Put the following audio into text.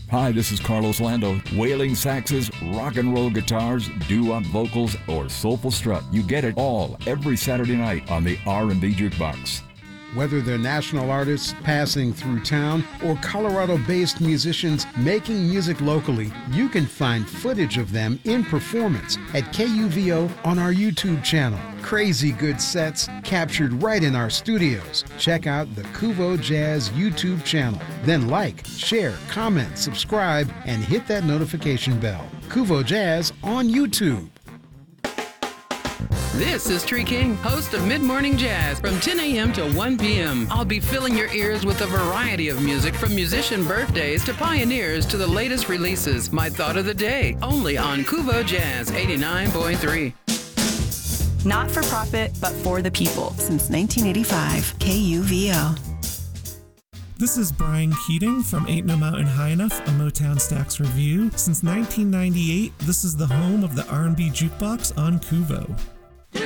Hi, this is Carlos Lando. Wailing saxes, rock and roll guitars, doo-wop vocals, or soulful strut. You get it all every Saturday night on the R&B Jukebox. Whether they're national artists passing through town or Colorado-based musicians making music locally, you can find footage of them in performance at KUVO on our YouTube channel. Crazy good sets captured right in our studios. Check out the Kuvo Jazz YouTube channel. Then like, share, comment, subscribe, and hit that notification bell. Kuvo Jazz on YouTube. This is Tree King, host of Mid-Morning Jazz from 10 a.m. to 1 p.m. I'll be filling your ears with a variety of music from musician birthdays to pioneers to the latest releases. My thought of the day, only on Kuvo Jazz 89.3. Not for profit, but for the people. Since 1985, KUVO. This is Brian Keating from Ain't No Mountain High Enough, a Motown Stax review. Since 1998, this is the home of the R&B Jukebox on Kuvo.